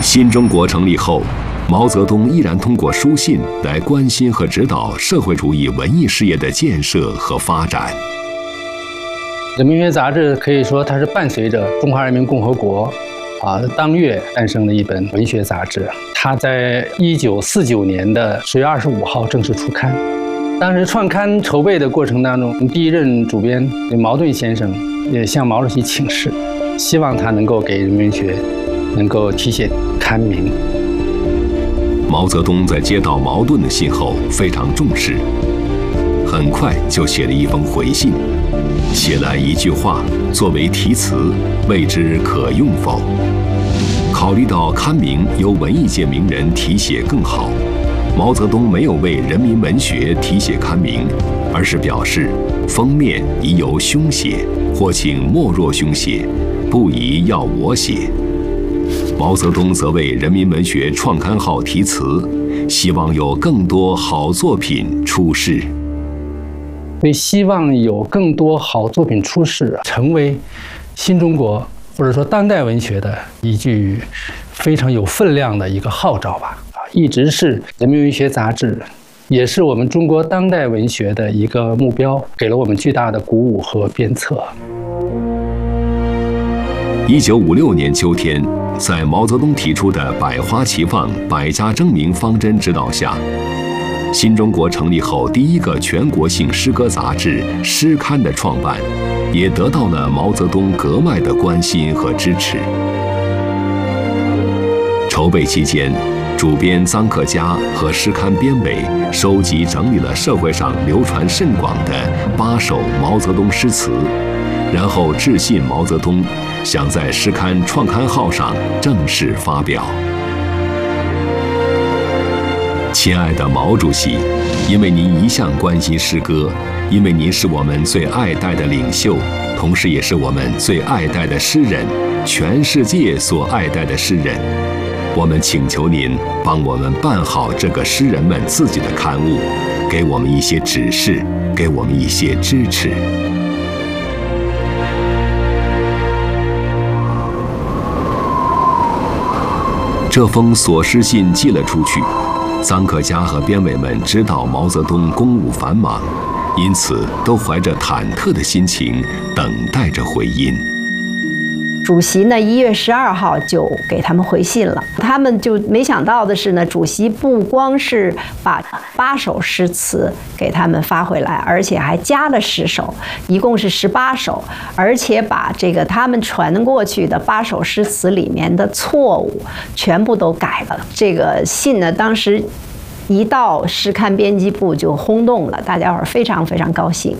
新中国成立后，毛泽东依然通过书信来关心和指导社会主义文艺事业的建设和发展。 人民文学杂志可以说它是伴随着中华人民共和国当月诞生的一本文学杂志。它在1949年的10月25号正式出刊。当时创刊筹备的过程当中，第一任主编毛盾先生也向毛主席请示，希望他能够给人民文学能够题写刊名。 毛泽东在接到毛盾的信后非常重视，很快就写了一封回信，写了一句话作为题词，未知可用否。考虑到刊名由文艺界名人题写更好，毛泽东没有为人民文学题写刊名，而是表示封面宜由兄写，或请莫若兄写，不宜要我写。毛泽东则为人民文学创刊号题词，希望有更多好作品出世。 所以希望有更多好作品出世，成为新中国或者说当代文学的一句非常有分量的一个号召吧。一直是人民文学杂志，也是我们中国当代文学的一个目标，给了我们巨大的鼓舞和鞭策。 1956年秋天，在毛泽东提出的百花齐放、百家争鸣方针指导下，新中国成立后第一个全国性诗歌杂志《诗刊》的创办，也得到了毛泽东格外的关心和支持。筹备期间，主编臧克家和诗刊编委收集整理了社会上流传甚广的8首毛泽东诗词，然后致信毛泽东，想在诗刊创刊号上正式发表。亲爱的毛主席，因为您一向关心诗歌，因为您是我们最爱戴的领袖，同时也是我们最爱戴的诗人，全世界所爱戴的诗人，我们请求您帮我们办好这个诗人们自己的刊物，给我们一些指示，给我们一些支持。这封索诗信寄了出去，臧克家和编委们知道毛泽东公务繁忙，因此都怀着忐忑的心情等待着回音。 主席呢1月12号就给他们回信了，他们就没想到的是呢，主席不光是把8首诗词给他们发回来，而且还加了10首，一共是18首，而且把这个他们传过去的8首诗词里面的错误全部都改了。这个信呢，当时一到诗刊编辑部就轰动了，大家伙非常非常高兴。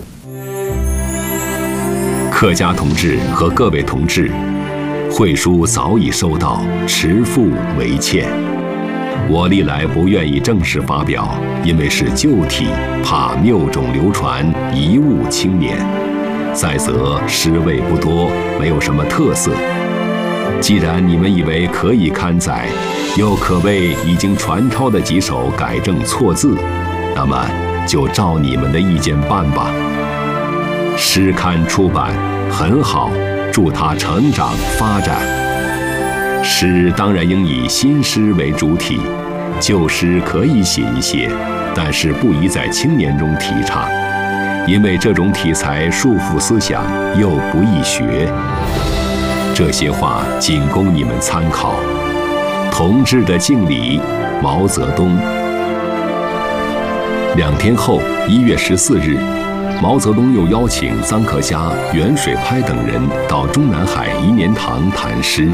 克家同志和各位同志，会书早已收到，持付为欠。我历来不愿意正式发表，因为是旧体，怕谬种流传，贻误青年。再则诗味不多，没有什么特色。既然你们以为可以刊载，又可谓已经传抄的几首改正错字，那么就照你们的意见办吧。诗刊出版很好，祝它成长发展。诗当然应以新诗为主体，旧诗可以写一些，但是不宜在青年中提倡，因为这种题材束缚思想，又不易学。这些话仅供你们参考。同志的敬礼，毛泽东。2天后，1月14日，毛泽东又邀请臧克家、袁水拍等人到中南海颐年堂谈诗。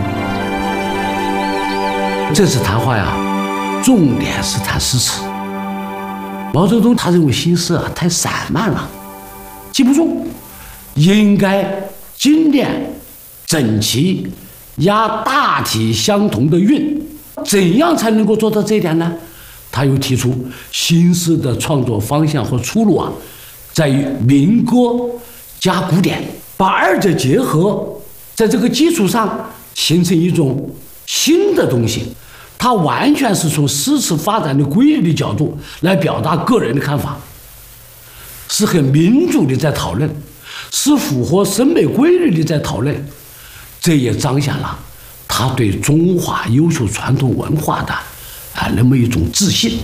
这次谈话呀，重点是谈诗词。毛泽东他认为新诗太散漫了，记不住，应该精炼、整齐、押大体相同的韵。怎样才能够做到这一点呢？他又提出新诗的创作方向和出路在于民歌加古典，把二者结合，在这个基础上形成一种新的东西。它完全是从诗词发展的规律的角度来表达个人的看法，是很民主的在讨论，是符合审美规律的在讨论。这也彰显了他对中华优秀传统文化的那么一种自信。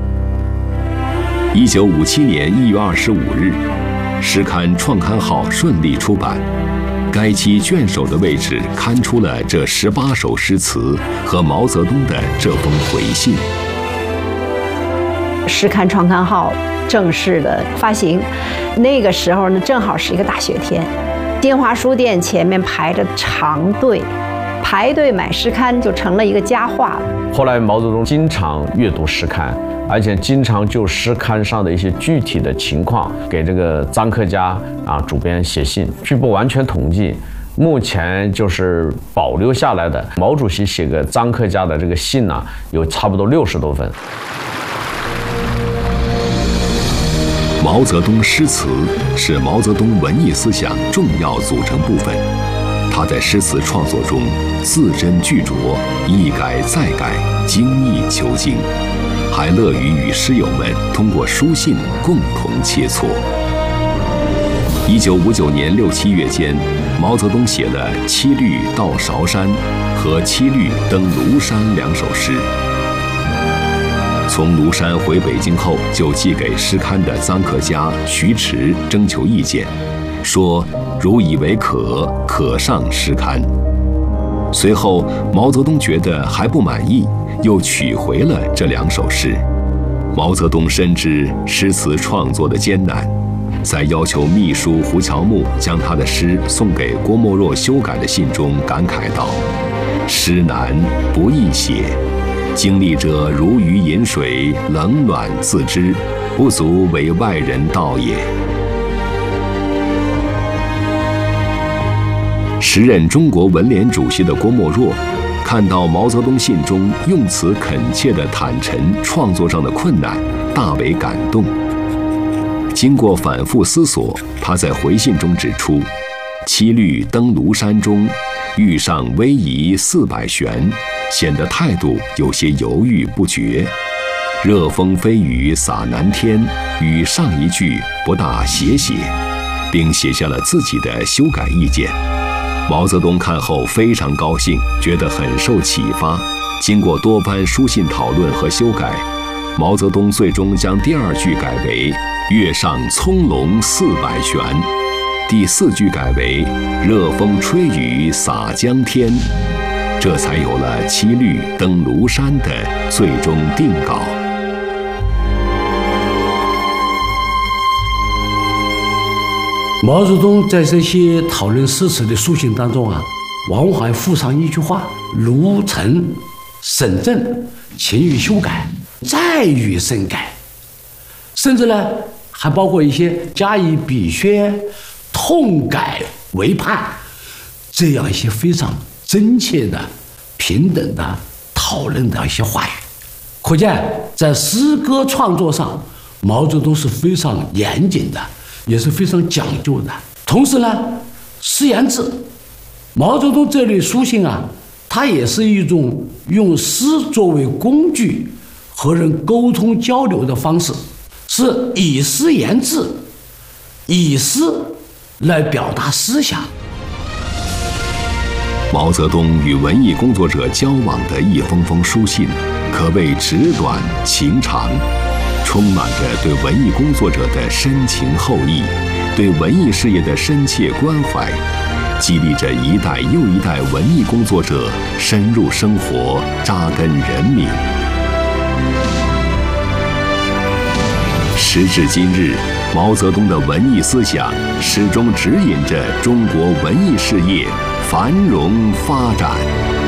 1957年1月25日，诗刊《创刊号》顺利出版，该期卷首的位置刊出了这18首诗词和毛泽东的这封回信。 诗刊《创刊号》正式的发行，那个时候呢，正好是一个大雪天，新华书店前面排着长队，排队买诗刊就成了一个佳话了。 后来毛泽东经常阅读诗刊，而且经常就诗刊上的一些具体的情况给这个臧克家主编写信。据不完全统计，目前就是保留下来的毛主席写给臧克家的这个信呢，有差不多60多份。 毛泽东诗词是毛泽东文艺思想重要组成部分。他在诗词创作中字斟句酌，一改再改，精益求精，还乐于与诗友们通过书信共同切磋。1959年6、7月间，毛泽东写了《七律到韶山》和《七律登庐山》2首诗。从庐山回北京后，就寄给诗刊的臧克家、徐迟征求意见，说如以为可上诗刊。随后，毛泽东觉得还不满意，又取回了这2首诗。毛泽东深知诗词创作的艰难，在要求秘书胡乔木将他的诗送给郭沫若修改的信中感慨道：“诗难不易写。经历者如鱼饮水，冷暖自知，不足为外人道也。”时任中国文联主席的郭沫若，看到毛泽东信中用词恳切地坦陈创作上的困难，大为感动。经过反复思索，他在回信中指出，《七律登庐山》中遇上逶迤400旋，显得态度有些犹豫不决。热风飞雨洒南天，与上一句不大协写，并写下了自己的修改意见。毛泽东看后非常高兴，觉得很受启发。经过多番书信讨论和修改，毛泽东最终将第2句改为“月上葱茏400旋”，第4句改为“热风吹雨洒江天”，这才有了《七律登庐山》的最终定稿。 毛泽东在这些讨论诗词的书信当中往往还附上一句话：“如陈审正，勤于修改，再予深改。”甚至呢，还包括一些加以笔削、痛改为盼，这样一些非常真切的、平等的讨论的一些话语。可见，在诗歌创作上，毛泽东是非常严谨的，也是非常讲究的。同时呢，诗言志，毛泽东这类书信它也是一种用诗作为工具和人沟通交流的方式，是以诗言志，以诗来表达思想。 毛泽东与文艺工作者交往的一封封书信，可谓纸短情长，充满着对文艺工作者的深情厚谊，对文艺事业的深切关怀，激励着一代又一代文艺工作者深入生活，扎根人民。时至今日，毛泽东的文艺思想始终指引着中国文艺事业繁荣发展。